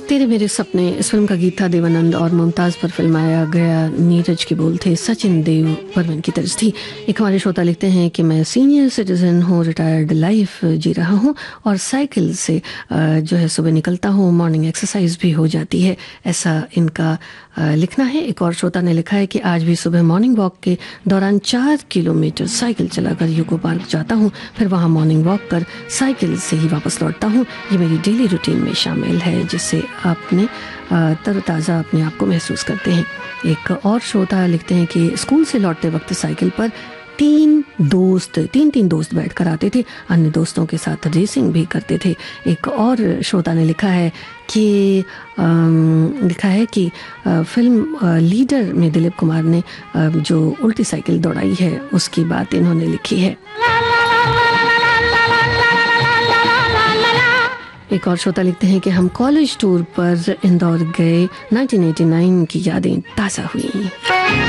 तेरे मेरे सपने इस फिल्म का गीत था देवानंद और मुमताज़ पर फिल्माया गया नीरज के बोल थे सचिन देव बर्मन की तर्ज थी। एक हमारे श्रोता लिखते हैं कि मैं सीनियर सिटीजन हूँ, रिटायर्ड लाइफ जी रहा हूँ और साइकिल से जो है सुबह निकलता हूँ, मॉर्निंग एक्सरसाइज भी हो जाती है, ऐसा इनका लिखना है। एक और श्रोता ने लिखा है कि आज भी सुबह मॉर्निंग वॉक के दौरान 4 किलोमीटर साइकिल चलाकर यूको पार्क जाता हूँ, फिर वहाँ मॉर्निंग वॉक कर साइकिल से ही वापस लौटता हूँ। ये मेरी डेली रूटीन में शामिल है, जिससे आपने तरोताज़ा अपने आप को महसूस करते हैं। एक और श्रोता लिखते हैं कि स्कूल से लौटते वक्त साइकिल पर तीन दोस्त बैठकर आते थे, अन्य दोस्तों के साथ रेसिंग भी करते थे। एक और श्रोता ने लिखा है कि फिल्म लीडर में दिलीप कुमार ने जो उल्टी साइकिल दौड़ाई है उसकी बात इन्होंने लिखी है। एक और श्रोता लिखते हैं कि हम कॉलेज टूर पर इंदौर गए, 1989 की यादें ताज़ा हुई।